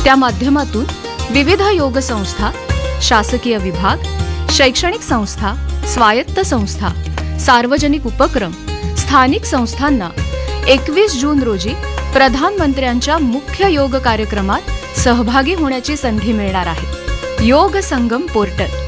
त्या माध्यमातून विविध योग संस्था, शासकीय विभाग, शैक्षणिक संस्था, स्वायत्त संस्था, सार्वजनिक उपक्रम, स्थानिक संस्थांना 21 जून रोजी प्रधानमंत्र्यांच्या मुख्य योग कार्यक्रमात सहभागी होण्याची संधी मिळणार आहे. योग संगम पोर्टल